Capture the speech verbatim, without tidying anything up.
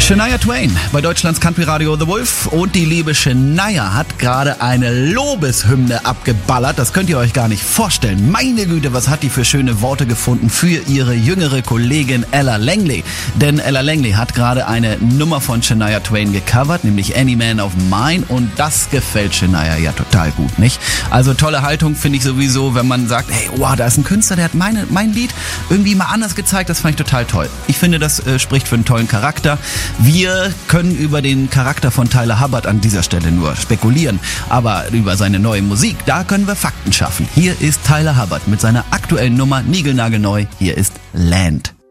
Shania Twain bei Deutschlands Country-Radio The Wolf und die liebe Shania hat gerade eine Lobeshymne abgeballert. Das könnt ihr euch gar nicht vorstellen. Meine Güte, was hat die für schöne Worte gefunden für ihre jüngere Kollegin Ella Langley. Denn Ella Langley hat gerade eine Nummer von Shania Twain gecovert, nämlich Any Man of Mine, und das gefällt Shania ja total gut, nicht? Also tolle Haltung finde ich sowieso, wenn man sagt, hey, wow, da ist ein Künstler, der hat meine, mein Lied irgendwie mal anders gezeigt. Das fand ich total toll. Ich finde, das äh, spricht für einen tollen Charakter. Wir können über den Charakter von Tyler Hubbard an dieser Stelle nur spekulieren, aber über seine neue Musik, da können wir Fakten schaffen. Hier ist Tyler Hubbard mit seiner aktuellen Nummer, niegelnagelneu. Hier ist Land.